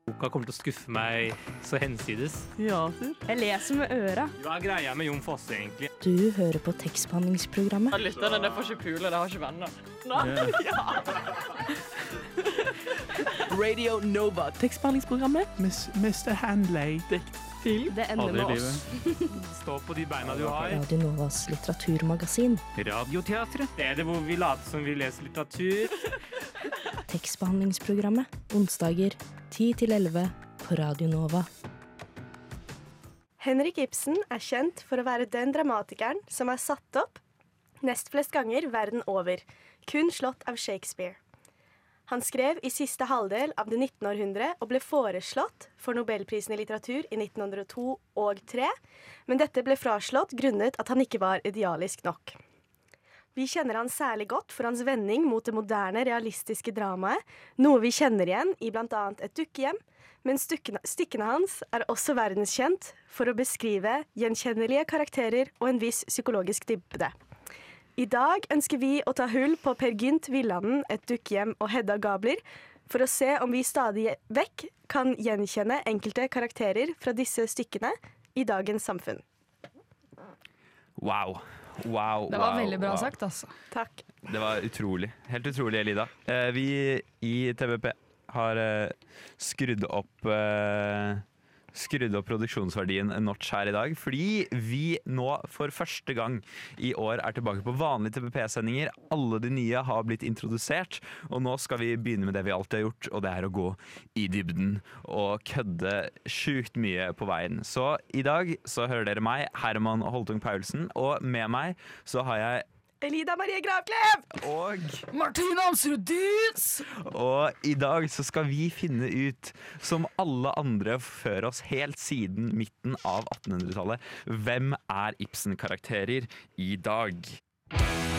Boka kommer til å skuffe meg så hensides. Ja, Arthur. Jeg leser med øra. Hva er greia med Jon Fosse, egentlig? Du hører på tekstbehandlingsprogrammet. Lytterne, det får ikke pule, det har ikke venner. Radio Nova. Tekstbehandlingsprogrammet. Mr. Handley. Film. Det ender med oss. Stå på de beina du har. Radio Novas litteraturmagasin. Radioteatret. Stedet hvor vi later som vi leser litteratur. Tekstbehandlingsprogrammet. Onsdager 10-11 på Radio Nova. Henrik Ibsen er kjent for å være den dramatikeren som er satt opp nest flest ganger verden over, kun slått av Shakespeare. Han skrev i siste halvdel av det 19. århundre og ble foreslått for Nobelprisen i litteratur i 1902 og 3, men dette ble fraslått grunnet at han ikke var idealisk nok. Vi kjenner han særlig godt for hans vending mot det moderne, realistiske dramaet, noe vi kjenner igjen i blant annet Et dukkehjem, men stykkene hans er også verdenskjent for å beskrive gjenkjennelige karakterer og en viss psykologisk dybde. I dag ønsker vi å ta hull på Per Gynt Villanden, Et dukkehjem og Hedda Gabler, for å se om vi stadig vekk kan gjenkjenne enkelte karakterer fra disse stykkene i dagens samfunn. Wow. Det var veldig bra sagt, altså. Takk. Det var utrolig. Helt utrolig, Elida. Vi i TVP har skrudd opp produksjonsverdien en notch her i dag, fordi vi nå for første gang i år er tilbake på vanlige TVP-sendinger. Alle de nye har blitt introdusert, og nå skal vi begynne med det vi alltid har gjort, og det er å gå i dybden og kødde sjukt mye på veien. Så i dag så hører dere meg, Herman Holtung Paulsen, og med meg så har jeg Elida Marie Gravklev! Og Martine Amsrud Dietz! Og i dag så skal vi finne ut, som alle andre før oss helt siden midten av 1800-tallet, hvem er Ibsen-karakterer i dag?